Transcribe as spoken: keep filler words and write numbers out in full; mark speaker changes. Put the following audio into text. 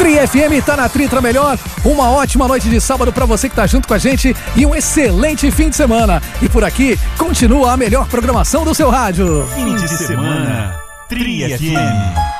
Speaker 1: Tri F M tá na Tritra Melhor. Uma ótima noite de sábado pra você que tá junto com a gente e um excelente fim de semana. E por aqui continua a melhor programação do seu rádio.
Speaker 2: Fim de semana, Tri F M.